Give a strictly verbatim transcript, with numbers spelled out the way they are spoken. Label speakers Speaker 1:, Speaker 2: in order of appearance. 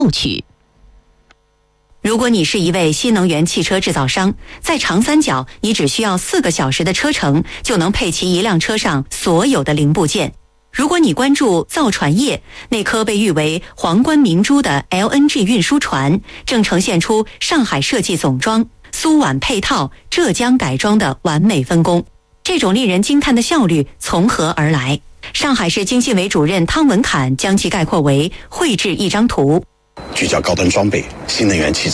Speaker 1: 取。
Speaker 2: 如果你是一位新能源汽车制造商，在长三角你只需要四个小时的车程就能配齐一辆车上所有的零部件。如果你关注造船业，那颗被誉为皇冠明珠的 L N G 运输船正呈现出上海设计总装、苏皖配套、浙江改装的完美分工。这种令人惊叹的效率从何而来？上海市经信委主任汤文侃将其概括为绘制一张图，
Speaker 3: 聚焦高端装备、新能源汽车